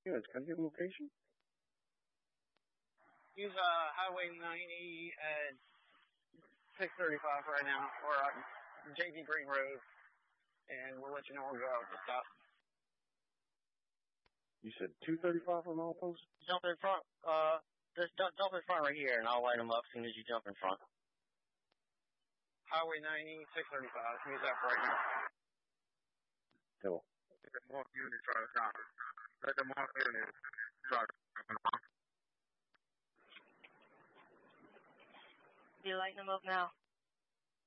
Yes, can I get a location? Use Highway 90 at 635 right now, or JV Green Road, and we'll let you know when we go out to stop. You said 235 on all posts? Jump in front. Just jump in front right here, and I'll light them up as soon as you jump in front. Highway 90, 635. Use that for right now. Cool. More units try to stop. Let them walk in and try to stop. Be lighting them up now.